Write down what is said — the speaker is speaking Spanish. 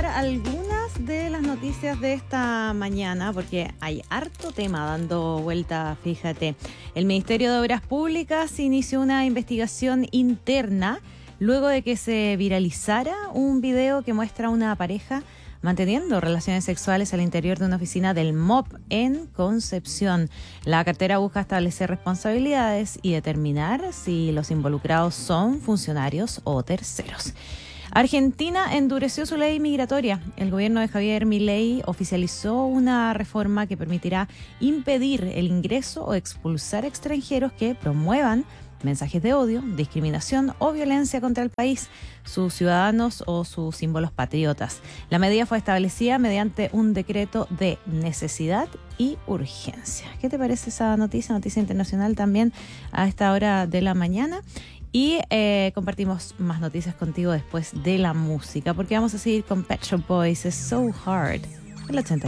repasar algunas de las noticias de esta mañana, porque hay harto tema dando vuelta, fíjate. El Ministerio de Obras Públicas inició una investigación interna luego de que se viralizara un video que muestra a una pareja manteniendo relaciones sexuales al interior de una oficina del MOP en Concepción. La cartera busca establecer responsabilidades y determinar si los involucrados son funcionarios o terceros. Argentina endureció su ley migratoria. El gobierno de Javier Milei oficializó una reforma que permitirá impedir el ingreso o expulsar extranjeros que promuevan mensajes de odio, discriminación o violencia contra el país, sus ciudadanos o sus símbolos patriotas. La medida fue establecida mediante un decreto de necesidad y urgencia. ¿Qué te parece esa noticia? Noticia internacional también a esta hora de la mañana. Y compartimos más noticias contigo después de la música, porque vamos a seguir con Pet Shop Boys, es So Hard, el 80.